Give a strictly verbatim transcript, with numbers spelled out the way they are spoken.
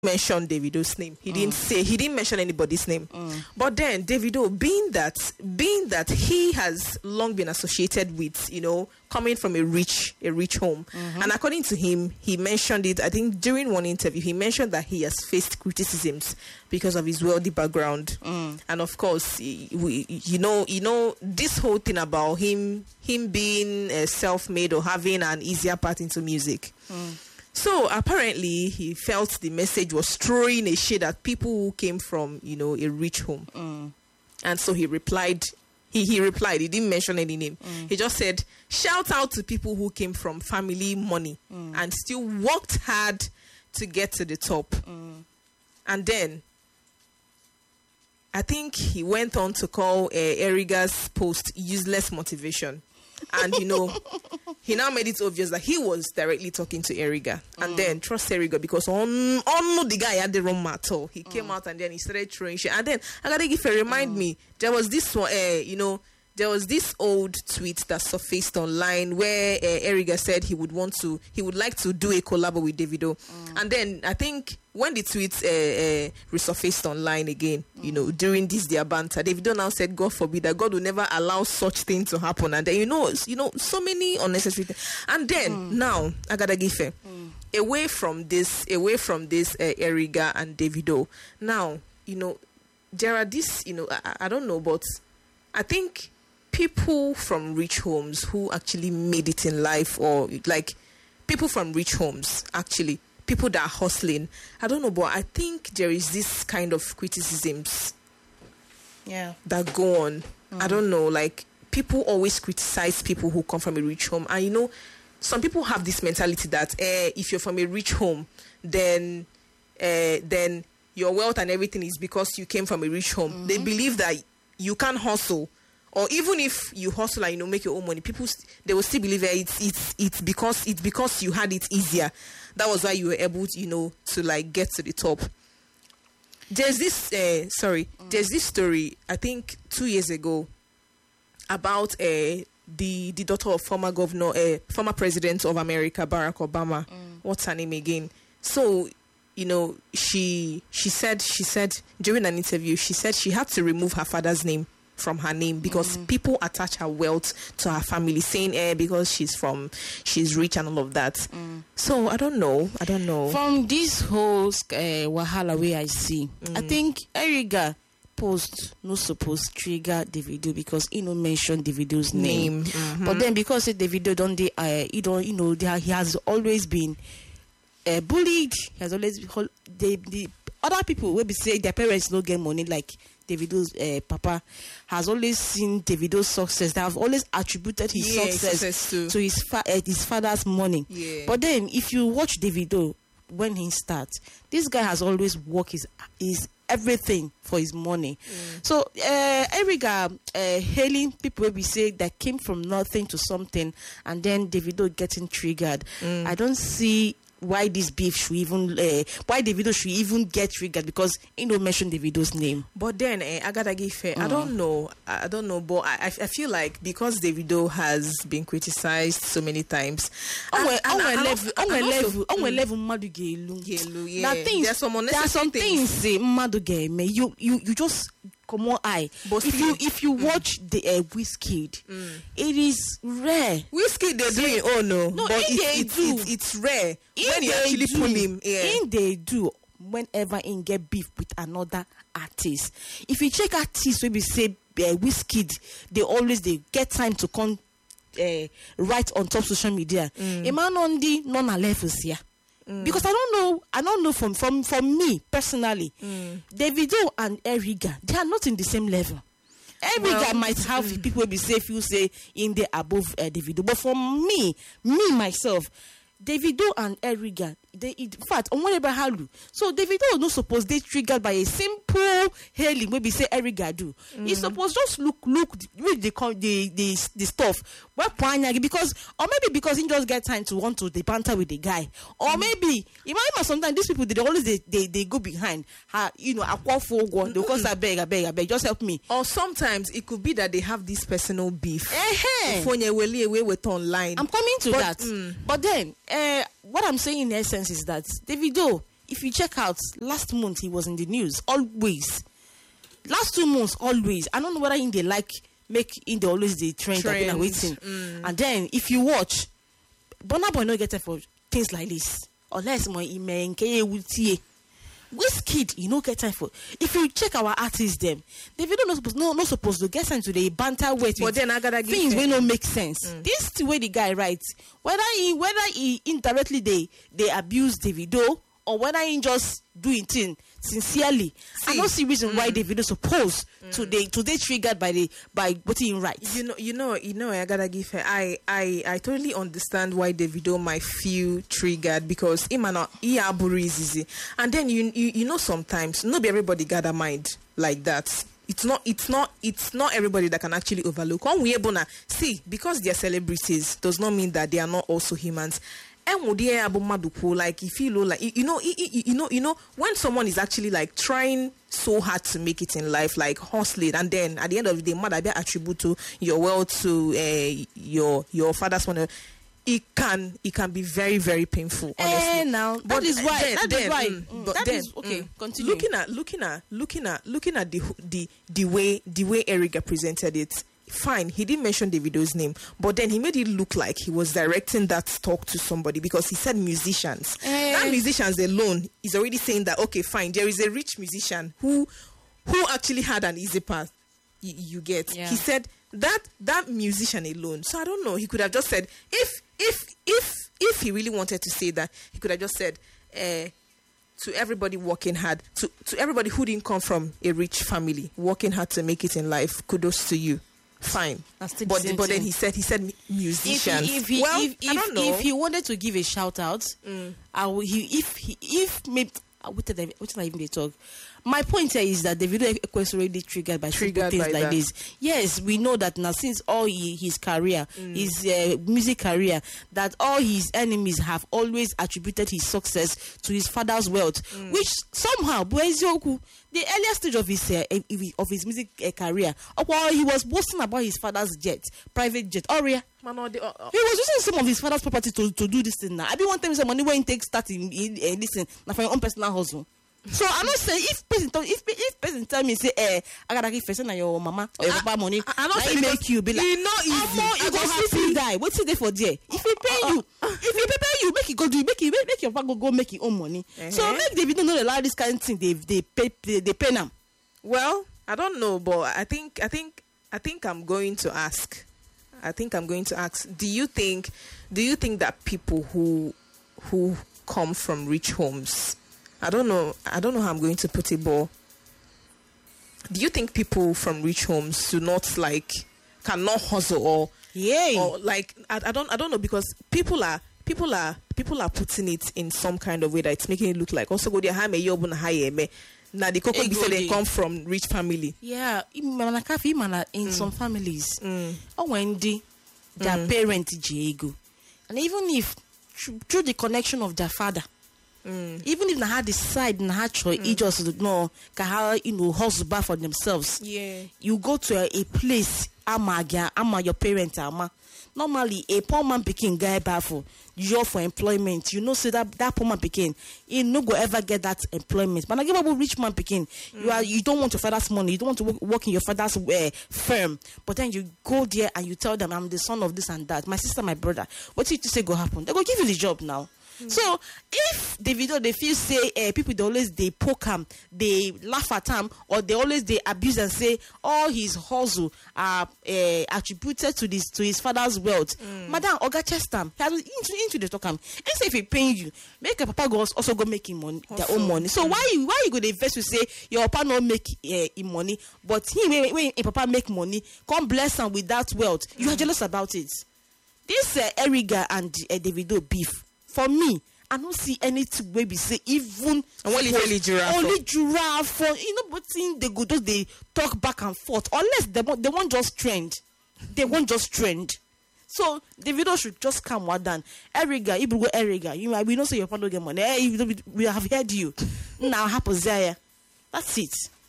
mention Davido's name. He mm. didn't say, he didn't mention anybody's name. Mm. But then Davido, being that, being that he has long been associated with, you know, coming from a rich, a rich home. Mm-hmm. And according to him, he mentioned it, I think during one interview, he mentioned that he has faced criticisms because of his wealthy background. Mm. And of course, we, you know, you know, this whole thing about him, him being uh, self-made or having an easier path into music. Mm. So apparently he felt the message was throwing a shade at people who came from, you know, a rich home. Mm. And so he replied, he, he replied, he didn't mention any name. Mm. He just said, shout out to people who came from family money mm. and still worked hard to get to the top. Mm. And then I think he went on to call uh, Eriga's post useless motivation. And, you know, he now made it obvious that he was directly talking to Eriga. And mm. then trust Eriga because on, on the guy had the wrong matter. He mm. came out and then he started throwing shit. And then, I gotta give a remind mm. me, there was this one, uh, you know, there was this old tweet that surfaced online where uh, Eriga said he would want to, he would like to do a collab with Davido. Mm. And then I think when the tweet uh, uh, resurfaced online again, mm. you know, during this their banter, Davido now said, God forbid that God will never allow such thing to happen. And then, you know, you know, so many unnecessary things. And then mm. now, I gotta give it mm. away from this, away from this uh, Eriga and Davido. Now, you know, there are this, you know, I, I don't know, but I think people from rich homes who actually made it in life, or like people from rich homes, actually, people that are hustling, I don't know, but I think there is this kind of criticisms yeah. that go on. Mm. I don't know, like people always criticize people who come from a rich home. And you know, some people have this mentality that eh, if you're from a rich home, then eh, then your wealth and everything is because you came from a rich home. Mm-hmm. They believe that you can't hustle. Or even if you hustle and, you know, make your own money, people, they will still believe that it's, it's, it's because, it's because you had it easier. That was why you were able to, you know, to like get to the top. There's this, uh, sorry, mm. there's this story, I think two years ago, about uh, the, the daughter of former governor, uh, former president of America, Barack Obama. Mm. What's her name again? So, you know, she, she said, she said during an interview, she said she had to remove her father's name from her name because mm. people attach her wealth to her family, saying eh because she's from she's rich and all of that. Mm. So I don't know. I don't know. From this whole uh, wahala way I see, mm. I think Eriga post no supposed trigger Davido because he no mention Davido's name. name. Mm-hmm. But then because Davido don't they uh, you don't you know they, he has always been uh, bullied. He has always been, they, the other people will be say their parents don't get money like Davido's uh, papa has always seen Davido's success. They have always attributed his yeah, success, success to, to his fa- uh, his father's money. Yeah. But then, if you watch Davido when he starts, this guy has always worked his his everything for his money. Mm. So, uh, Eriga uh, hailing people will be say that came from nothing to something, and then Davido getting triggered. Mm. I don't see why this beef should even, uh, why Davido should even get triggered because he don't mention Davido's name. But then, eh, I gotta give fair. Mm. I don't know. I don't know, but I, I feel like because Davido has been criticized so many times. On level, on level, on level, Madu Gelu. Yeah. Things, there's some there are some things. Say Madu Gelu. You, you, you just. Come on, I. But if you if you watch mm. the uh, Wizkid, mm. it is rare. Wizkid they're doing oh no, no but it, it, it, do. It, it's rare in when you actually do. pull him. Yeah. In they do whenever in get beef with another artist. If you check artists, we say uh, Wizkid, they always they get time to come uh, right on top social media. Mm. A man on the non levels here. Mm. Because I don't know, I don't know from from, from me personally, mm. Davido and Eriga, they are not in the same level. Eriga well, might have mm. people be safe, you say in the above uh, Davido, but for me, me myself, Davido and Eriga, they in fact on whatever halu. So Davido is not supposed they triggered by a simple hailing. Maybe say Eriga do. Mm. He's supposed just look look with the the the, the stuff. Because or maybe because he just get time to want to the banter with the guy. Or mm. maybe imagine sometimes these people they always they, they, they go behind her, you know, aqua for one because I beg, I beg, I beg, just help me. Or sometimes it could be that they have this personal beef. Uh-huh. With online. I'm coming to but, that. Mm. But then uh, what I'm saying in essence is that Davido, if you check out last month, he was in the news always. Last two months, always. I don't know whether in they like make in the always the trend that people are waiting. Mm. And then if you watch, Burna Boy no get it for things like this. Unless my email Wizkid, you know, get time for. If you check our artists, them, they don't not supposed no not supposed to get into the banter weight. But then I gotta give things will not make sense. Mm. This is the way the guy writes. Whether he whether he indirectly they they abuse Davido or whether he just doing thing sincerely. See, I don't see reason mm. why Davido supposed mm. to they to they triggered by the by what he writes. You know, you know, you know. I gotta give her. I, I, I totally understand why Davido might feel triggered because he man he aburi is easy. And then you, you you know sometimes not everybody got a mind like that. It's not it's not it's not everybody that can actually overlook. When we able to see because they are celebrities does not mean that they are not also humans. Like if you know, like you know, you know, you know, when someone is actually like trying so hard to make it in life, like hustling, and then at the end of the day, mother be attribute to your wealth to uh, your your father's money. It can it can be very very painful. Honestly, eh, now but that is why then, that then, is why. Mm, Mm, but that then, is okay. Mm, continue. Looking at looking at looking at looking at the the the way the way Erica presented it. Fine, he didn't mention Davido's name, but then he made it look like he was directing that talk to somebody because he said musicians. Eh. That musicians alone is already saying that okay, fine, there is a rich musician who who actually had an easy path. You, you get? Yeah. He said that that musician alone. So I don't know. He could have just said if if if if he really wanted to say that, he could have just said. Uh, To everybody working hard, to, to everybody who didn't come from a rich family, working hard to make it in life, kudos to you. Fine, but the but then he said he said musicians. If he, if he, well, if, I don't know. If he wanted to give a shout out, mm. I will, he, if he, if maybe what did I, what did I even they talk? My point here is that the video was already triggered by triggered things by like that. This. Yes, we know that now since all he, his career, mm. his uh, music career, that all his enemies have always attributed his success to his father's wealth, mm. which somehow, the earlier stage of his uh, of his music uh, career, while he was boasting about his father's jet, private jet, Oria. Man, uh, uh, he was using some of his father's property to, to do this thing now. I be one time say money when he takes start in, in uh, listen, now for your own personal hustle. So I'm not saying if person tell, if if person tell me say eh I gotta give person na your mama or your papa money, I, I not say make you be like you know easy. Oh, you go happy die. What's it there for there? If he pay you, if he pay you, make it go do make it make, make your papa go go make his own money. Uh-huh. So make David don't allow this kind of thing. They they pay they, they pay them. Well, I don't know, but I think I think I think I'm going to ask. I think I'm going to ask. Do you think do you think that people who who come from rich homes, I don't know. I don't know how I'm going to put it, but do you think people from rich homes do not like cannot hustle or yeah, or like I, I don't I don't know because people are people are people are putting it in some kind of way that it's making it look like also go there high you na high me now the cocoa be say they come from rich family. Yeah, in mm. some families, mm. oh Wendy, their mm. parent Diego, and even if through the connection of their father. Mm. Even if they had decide and had choice, mm. just know can you know hustle back for themselves. Yeah, you go to a, a place, ama ama your parents ama. Normally, a poor man picking guy back for you for employment. You know, say that that poor man picking, he no go ever get that employment. But I give up a rich man picking. Mm. You are you don't want your father's money. You don't want to work, work in your father's uh, firm. But then you go there and you tell them, I'm the son of this and that. My sister, my brother. What did you say go happen? They go give you the job now. So if Davido they feel say uh, people they always they poke him, they laugh at him, or they always they abuse and say all his hustle are uh, attributed to this to his father's wealth. Mm. Madam Oga Chestam, he has into into the talk him. And say if he paying you, make a papa go also go making money also, their own money. So mm. why you why you go the first to say your papa not make uh, him money, but he when, when a papa make money, come bless him with that wealth. Mm. You are jealous about it. This uh, Eriga and uh, Davido beef. For me, I don't see anything where we say even only only giraffe. Only giraffe. For, you know, but seeing they go just they talk back and forth. Unless they want, they won't just trend. They won't just trend. So the video should just come well done. Eriga, Ibu Eriga, you might we don't say your father get money. Hey, we have heard you. Now happens there. That's it.